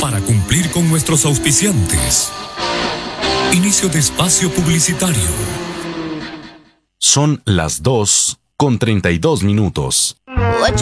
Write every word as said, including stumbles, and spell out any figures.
para cumplir con nuestros auspiciantes. Inicio de espacio publicitario. Son las dos con treinta y dos minutos.